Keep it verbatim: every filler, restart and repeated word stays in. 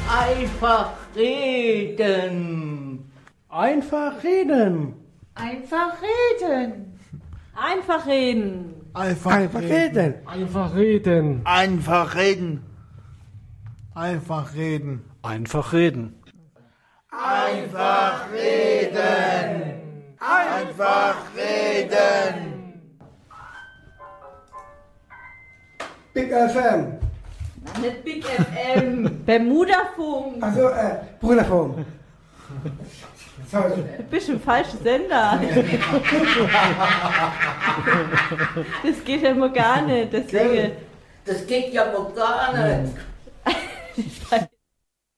Einfach reden. Einfach reden. Einfach reden. Einfach reden. Einfach, Einfach reden. Einfach reden. Einfach reden. Einfach reden. Einfach reden. Einfach reden. Einfach reden. Big F M. Nicht Big F M. Bermudafunk. Also, äh, Brüderfunk. Sorry. Du bist im falschen Sender. Das geht ja immer gar nicht. Deswegen. Das geht ja wohl gar nicht.